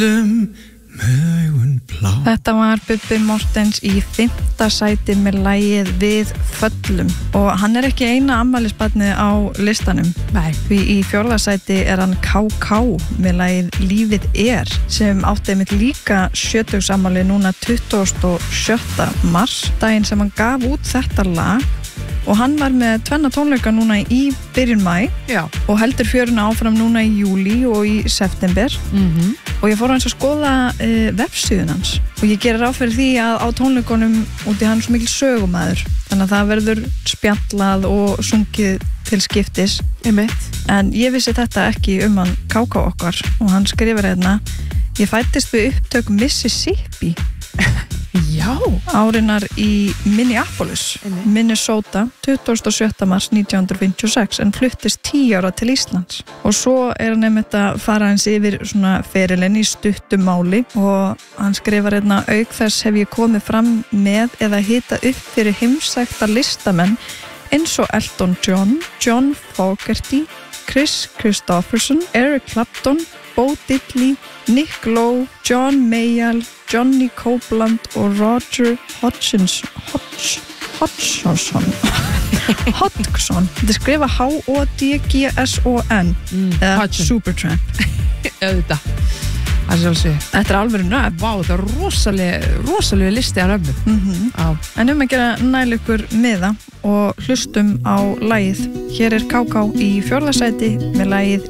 Þetta var Bubbi Morthens í 5. sæti með lagið Við föllum og hann er ekki eina afmælisbarnið á listanum. Nei. Því í 4. sæti er hann KK með lagið Lífið er sem átti einmitt líka 70-afmæli núna 27. mars, daginn sem hann gaf út þetta lag og hann var með 2 tónleika núna í byrjun maí og heldur fjöruna áfram núna í júlí og í september og ég fór hans að skoða vefsíðun hans og ég gerir ráð fyrir því að á tónleikunum út í hann svo mikil sögumæður þannig að það verður spjallað og sungið til skiptis en ég vissi þetta ekki hann KK okkar og hann skrifar hérna: ég fæddist við upptök Mississippi Já. árinar í Minneapolis, Minnesota 27. mars 1956 en fluttist 10 ára til Íslands og svo er hann einmitt að fara hans yfir svona ferilinn í stuttum máli og hann skrifar hérna: auk þess hef ég komið fram með eða hita upp fyrir heimsækta listamenn eins og Elton John, John Fogerty, Chris Christopherson, Eric Clapton, Bo Diddley, Nick Lowe, John Mayall, Johnny Copeland og Roger Hodgson þetta skrifa Hodgson eða Supertramp Auðvitað Þetta er alveg nöfn. Vá, þetta er rosalega listi af nöfnum. En að gera næla ykkur miða og hlustum á lagið. Hér er KK í 4. sæti með lagið